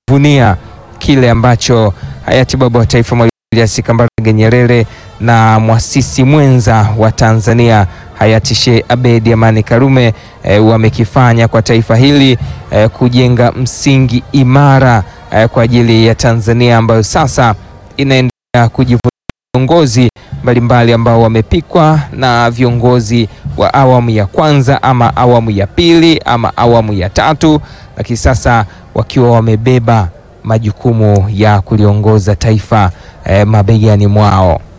kujivunia kile ambacho hayati baba wa taifa Mwalimu Julius Kambarage Nyerere na mwasisi mwenza wa Tanzania hayati Sheikh Abeid Amani Karume wamekifanya kwa taifa hili, kujenga msingi imara kwa ajili ya Tanzania ambayo sasa inaendelea kujivunia viongozi mbalimbali ambao wamepikwa na viongozi wa awamu ya kwanza ama awamu ya pili ama awamu ya tatu, lakini sasa wakiwa wamebeba majukumu ya kuliongoza taifa mabegani mwao.